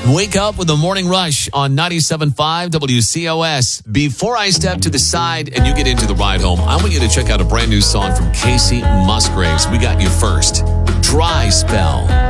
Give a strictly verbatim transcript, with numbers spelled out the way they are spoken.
Wake up with the morning rush on ninety-seven point five W C O S. Before I step to the side and you get into the ride home, I want you to check out a brand new song from Casey Musgraves. We got you first. Dry Spell.